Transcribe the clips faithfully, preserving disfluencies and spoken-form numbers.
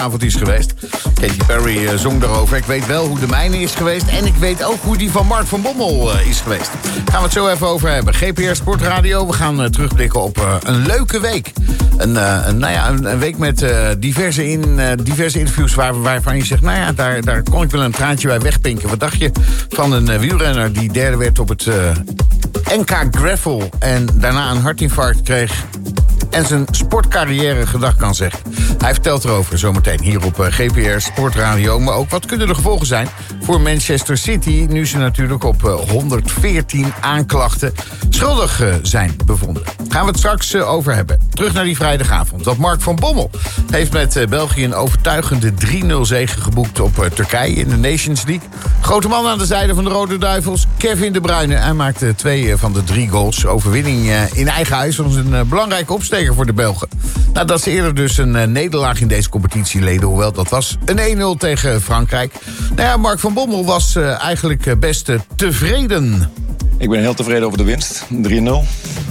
avond is geweest. Katy Perry uh, zong daarover. Ik weet wel hoe de mijne is geweest. En ik weet ook hoe die van Mark van Bommel uh, is geweest. Gaan we het zo even over hebben. G P R Sportradio. We gaan uh, terugblikken op uh, een leuke week. Een, uh, een, nou ja, een, een week met uh, diverse, in, uh, diverse interviews waar, waarvan je zegt... nou ja, daar, daar kon ik wel een traantje bij wegpinken. Wat dacht je van een uh, wielrenner die derde werd op het uh, N K Gravel... en daarna een hartinfarct kreeg... en zijn sportcarrière gedag kan zeggen. Hij vertelt erover zometeen hier op G P R Sportradio. Maar ook wat kunnen de gevolgen zijn voor Manchester City... nu ze natuurlijk op honderdveertien aanklachten schuldig zijn bevonden. Gaan we het straks over hebben. Terug naar die vrijdagavond. Want Mark van Bommel heeft met België een overtuigende drie nul zege geboekt op Turkije in de Nations League. Grote man aan de zijde van de Rode Duivels, Kevin De Bruyne. Hij maakte twee van de drie goals. Overwinning in eigen huis was een belangrijke opsteker voor de Belgen. Nadat ze eerder dus een uh, nederlaag in deze competitie leden... hoewel dat was een één nul tegen Frankrijk. Nou ja, Mark van Bommel was uh, eigenlijk uh, best uh, tevreden. Ik ben heel tevreden over de winst, drie nul.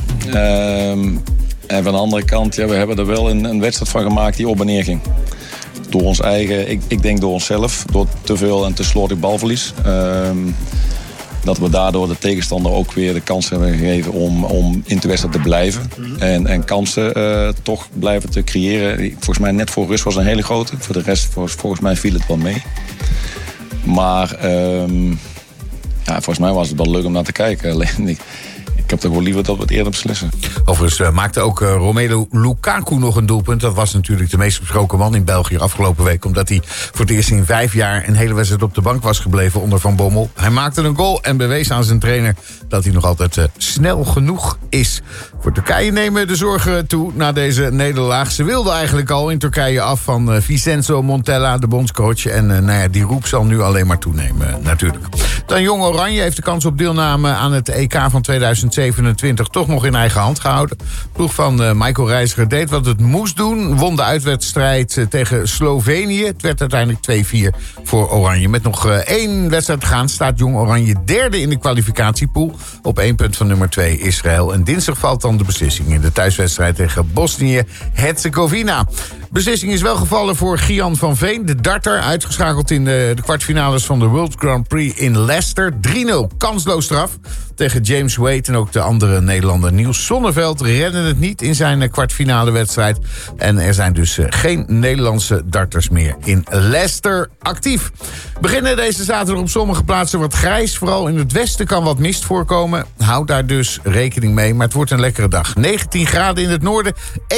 Um, en van de andere kant, ja, we hebben er wel een, een wedstrijd van gemaakt die op en neer ging. Door ons eigen, ik, ik denk door onszelf, door te veel en te slordig balverlies... Um, dat we daardoor de tegenstander ook weer de kans hebben gegeven om, om in de wedstrijd te blijven. Mm-hmm. En, en kansen uh, toch blijven te creëren. Volgens mij net voor rust was een hele grote. Voor de rest, volgens, volgens mij viel het wel mee. Maar um, ja, volgens mij was het wel leuk om naar te kijken. Alleen ik, ik heb toch wel liever dat we het eerder beslissen. Overigens uh, maakte ook uh, Romelu Lukaku nog een doelpunt. Dat was natuurlijk de meest besproken man in België afgelopen week. Omdat hij voor het eerst in vijf jaar een hele wedstrijd op de bank was gebleven onder Van Bommel. Hij maakte een goal en bewees aan zijn trainer dat hij nog altijd uh, snel genoeg is. Voor Turkije nemen de zorgen toe na deze nederlaag. Ze wilden eigenlijk al in Turkije af van uh, Vincenzo Montella, de bondscoach. En uh, nou ja, die roep zal nu alleen maar toenemen, uh, natuurlijk. Dan Jong Oranje heeft de kans op deelname aan het E K van tweeduizend zevenentwintig toch nog in eigen hand gehouden. De ploeg van uh, Michael Reiziger deed wat het moest doen. Won de uitwedstrijd uh, tegen Slovenië. Het werd uiteindelijk twee vier voor Oranje. Met nog uh, één wedstrijd te gaan staat Jong Oranje derde in de kwalificatiepool. Op één punt van nummer twee Israël. En dinsdag valt dan de beslissing in de thuiswedstrijd tegen Bosnië-Herzegovina. Beslissing is wel gevallen voor Gian van Veen, de darter. Uitgeschakeld in de, de kwartfinales van de World Grand Prix in Leicester. drie nul, kansloos straf tegen James Wade. En ook de andere Nederlander Niels Sonneveld redden het niet in zijn kwartfinale wedstrijd. En er zijn dus geen Nederlandse darters meer in Leicester actief. Beginnen deze zaterdag op sommige plaatsen wat grijs. Vooral in het westen kan wat mist voorkomen. Houd daar dus rekening mee. Maar het wordt een lekkere dag. negentien graden in het noorden.